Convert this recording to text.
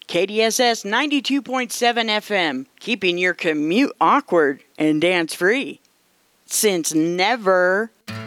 KDSS 92.7 FM, keeping your commute awkward and dance-free. Since never...